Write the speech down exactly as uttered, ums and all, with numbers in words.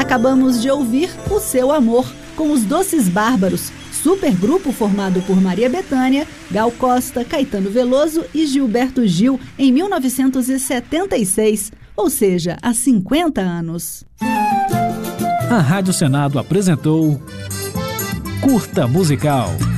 Acabamos de ouvir O Seu Amor, com os Doces Bárbaros, supergrupo formado por Maria Bethânia, Gal Costa, Caetano Veloso e Gilberto Gil em mil novecentos e setenta e seis, ou seja, há cinquenta anos. A Rádio Senado apresentou Curta Musical.